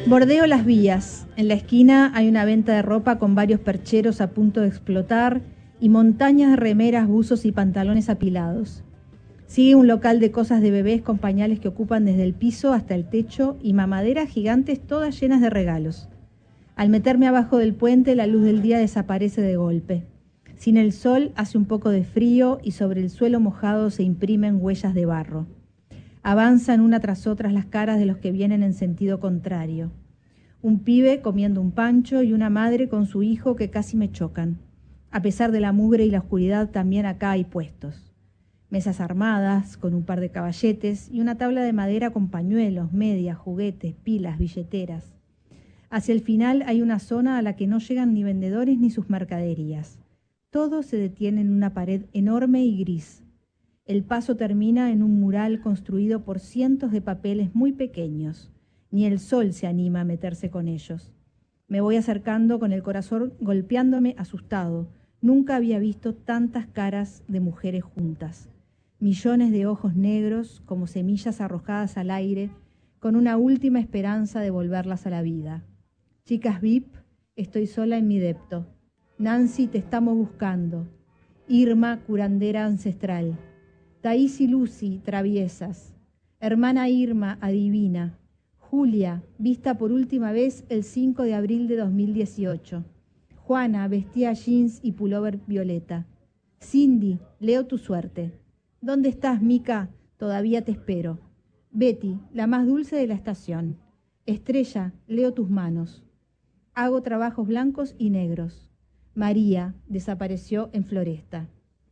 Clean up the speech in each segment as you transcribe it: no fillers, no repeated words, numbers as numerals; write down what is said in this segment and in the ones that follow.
Bordeo las vías. En la esquina hay una venta de ropa con varios percheros a punto de explotar y montañas de remeras, buzos y pantalones apilados. Sigue un local de cosas de bebés con pañales que ocupan desde el piso hasta el techo y mamaderas gigantes todas llenas de regalos. Al meterme abajo del puente, la luz del día desaparece de golpe. Sin el sol hace un poco de frío y sobre el suelo mojado se imprimen huellas de barro. Avanzan una tras otra las caras de los que vienen en sentido contrario. Un pibe comiendo un pancho y una madre con su hijo que casi me chocan. A pesar de la mugre y la oscuridad, también acá hay puestos. Mesas armadas, con un par de caballetes y una tabla de madera con pañuelos, medias, juguetes, pilas, billeteras. Hacia el final hay una zona a la que no llegan ni vendedores ni sus mercaderías. Todo se detiene en una pared enorme y gris. El paso termina en un mural construido por cientos de papeles muy pequeños. Ni el sol se anima a meterse con ellos. Me voy acercando con el corazón golpeándome asustado. Nunca había visto tantas caras de mujeres juntas. Millones de ojos negros como semillas arrojadas al aire con una última esperanza de volverlas a la vida. Chicas VIP, estoy sola en mi depto. Nancy, te estamos buscando. Irma, curandera ancestral. Taís y Lucy, traviesas. Hermana Irma, adivina. Julia, vista por última vez el 5 de abril de 2018. Juana, vestía jeans y pullover violeta. Cindy, leo tu suerte. ¿Dónde estás, Mica? Todavía te espero. Betty, la más dulce de la estación. Estrella, leo tus manos. Hago trabajos blancos y negros. María, desapareció en Floresta.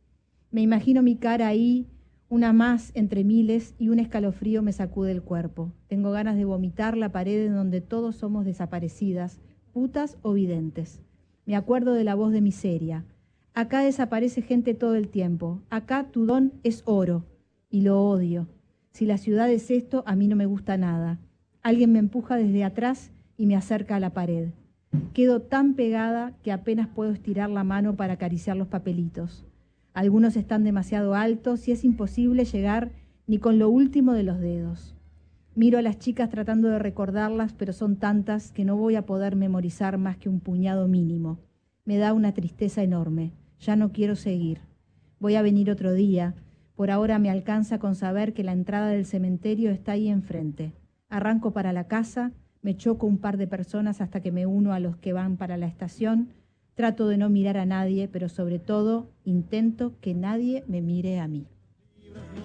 Me imagino mi cara ahí, una más entre miles, y un escalofrío me sacude el cuerpo. Tengo ganas de vomitar la pared en donde todos somos desaparecidas, putas o videntes. Me acuerdo de la voz de miseria. Acá desaparece gente todo el tiempo. Acá tu don es oro. Y lo odio. Si la ciudad es esto, a mí no me gusta nada. Alguien me empuja desde atrás y me acerca a la pared. Quedo tan pegada que apenas puedo estirar la mano para acariciar los papelitos. Algunos están demasiado altos y es imposible llegar ni con lo último de los dedos. Miro a las chicas tratando de recordarlas, pero son tantas que no voy a poder memorizar más que un puñado mínimo. Me da una tristeza enorme. Ya no quiero seguir. Voy a venir otro día. Por ahora me alcanza con saber que la entrada del cementerio está ahí enfrente. Arranco para la casa, me choco un par de personas hasta que me uno a los que van para la estación. Trato de no mirar a nadie, pero sobre todo intento que nadie me mire a mí.